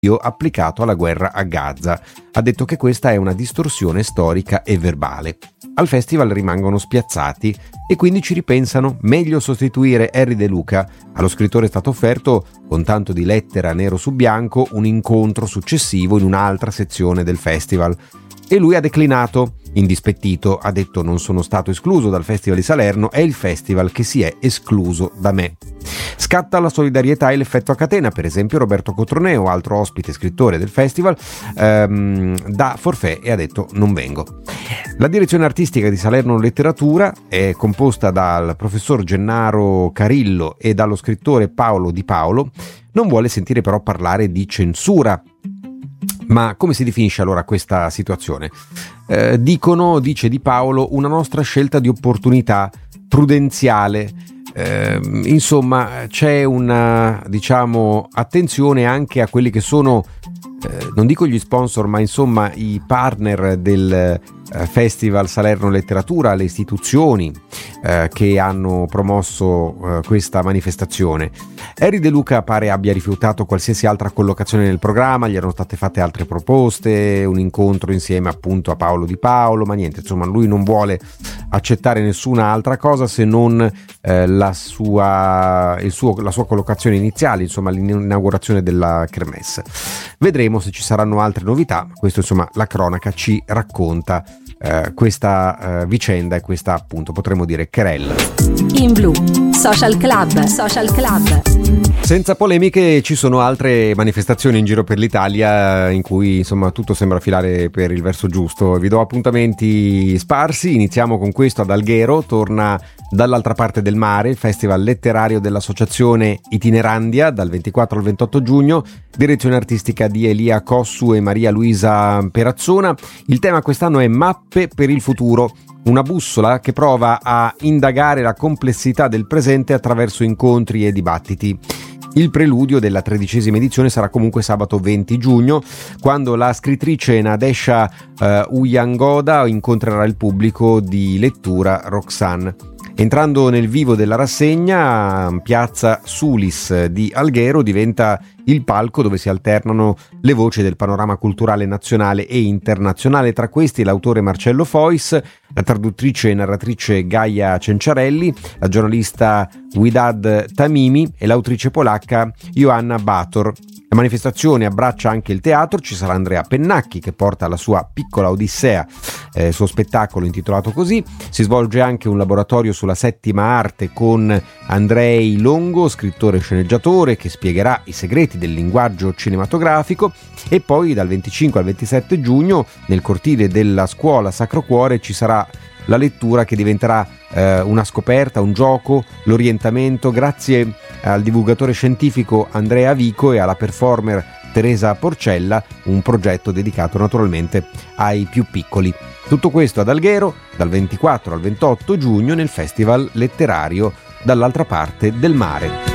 applicato alla guerra a Gaza. Ha detto che questa è una distorsione storica e verbale. Al festival rimangono spiazzati e quindi ci ripensano. Meglio sostituire Harry De Luca. Allo scrittore è stato offerto, con tanto di lettera nero su bianco, un incontro successivo in un'altra sezione del festival. E lui ha declinato. Indispettito, ha detto: non sono stato escluso dal Festival di Salerno, è il festival che si è escluso da me. Scatta la solidarietà e l'effetto a catena. Per esempio Roberto Cotroneo, altro ospite scrittore del festival, dà forfait e ha detto: non vengo. La direzione artistica di Salerno Letteratura è composta dal professor Gennaro Carillo e dallo scrittore Paolo Di Paolo. Non vuole sentire però parlare di censura. Ma come si definisce allora questa situazione? Dice Di Paolo, una nostra scelta di opportunità prudenziale. Insomma, c'è una, attenzione anche a quelli che sono, non dico gli sponsor, ma insomma i partner del Festival Salerno Letteratura, le istituzioni che hanno promosso questa manifestazione. Harry De Luca pare abbia rifiutato qualsiasi altra collocazione nel programma, gli erano state fatte altre proposte, un incontro insieme appunto a Paolo Di Paolo, ma niente, insomma lui non vuole accettare nessuna altra cosa se non la sua collocazione iniziale, insomma l'inaugurazione della Kermesse. Vedremo se ci saranno altre novità. Questo insomma la cronaca ci racconta questa vicenda e questa appunto potremmo dire querella. In Blu Social Club. Senza polemiche, ci sono altre manifestazioni in giro per l'Italia in cui insomma tutto sembra filare per il verso giusto. Vi do appuntamenti sparsi. Iniziamo con questo ad Alghero. Torna Dall'altra parte del mare, il festival letterario dell'associazione Itinerandia dal 24 al 28 giugno, direzione artistica di Elia Cossu e Maria Luisa Perazzona. Il tema quest'anno è Mappe per il futuro, una bussola che prova a indagare la complessità del presente attraverso incontri e dibattiti. Il preludio della 13ª edizione sarà comunque sabato 20 giugno, quando la scrittrice Nadesha Uyangoda incontrerà il pubblico di lettura Roxanne. Entrando nel vivo della rassegna, Piazza Sulis di Alghero diventa il palco dove si alternano le voci del panorama culturale nazionale e internazionale, tra questi l'autore Marcello Fois, la traduttrice e narratrice Gaia Cenciarelli, la giornalista Widad Tamimi e l'autrice polacca Joanna Bator. La manifestazione abbraccia anche il teatro, ci sarà Andrea Pennacchi che porta la sua Piccola Odissea, suo spettacolo intitolato così. Si svolge anche un laboratorio sulla settima arte con Andrei Longo, scrittore e sceneggiatore, che spiegherà i segreti del linguaggio cinematografico. E poi dal 25 al 27 giugno nel cortile della scuola Sacro Cuore ci sarà la lettura che diventerà una scoperta, un gioco, l'orientamento, grazie al divulgatore scientifico Andrea Vico e alla performer Teresa Porcella, un progetto dedicato naturalmente ai più piccoli. Tutto questo ad Alghero dal 24 al 28 giugno nel Festival letterario Dall'altra parte del mare.